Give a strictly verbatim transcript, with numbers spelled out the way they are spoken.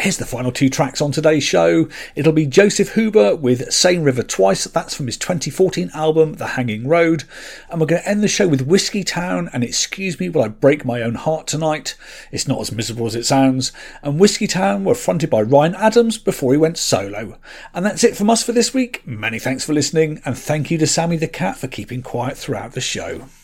Here's the final two tracks on today's show. It'll be Joseph Huber with Seine River Twice. That's from his twenty fourteen album, The Hanging Road. And we're going to end the show with Whiskey Town and Excuse Me While I Break My Own Heart Tonight. It's not as miserable as it sounds. And Whiskey Town were fronted by Ryan Adams before he went solo. And that's it from us for this week. Many thanks for listening, and thank you to Sammy the Cat for keeping quiet throughout the show.